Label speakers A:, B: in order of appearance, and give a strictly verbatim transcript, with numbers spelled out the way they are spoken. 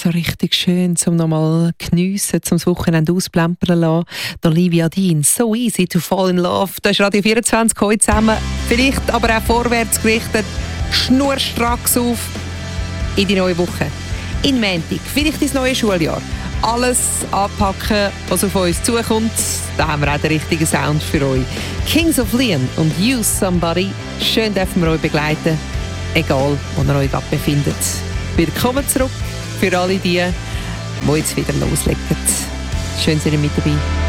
A: so richtig schön, zum nochmal geniessen, zum Wochenende ausplempern lassen. Olivia Dean, «So easy to fall in love». Das ist Radio vierundzwanzig heute zusammen. Vielleicht aber auch vorwärts gerichtet, schnurstracks auf in die neue Woche. In Montag, vielleicht ins neue Schuljahr. Alles anpacken, was auf uns zukommt. Da haben wir auch den richtigen Sound für euch. Kings of Leon und «Use Somebody». Schön dürfen wir euch begleiten, egal wo ihr euch gerade befindet. Willkommen zurück für alle die, die jetzt wieder loslegen. Schön, dass ihr mit dabei.